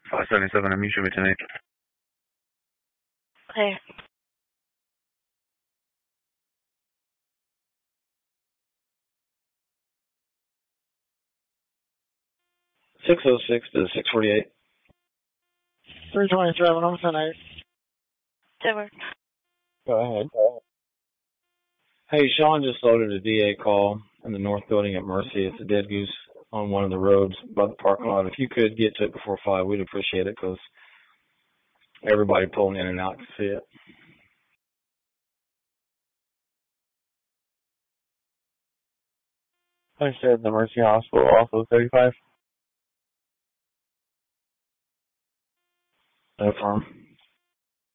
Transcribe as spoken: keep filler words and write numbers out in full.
five seventy-seven, I'm usually ten eight. Hey. six oh six to six forty-eight. three twenty-seven, I'm ten eight. Timber. Go ahead. Hey, Sean just loaded a D A call in the north building at Mercy. It's a dead goose on one of the roads by the parking lot. If you could get to it before five, we'd appreciate it because everybody pulling in and out can see it. I said the Mercy Hospital, also thirty-five. No firm.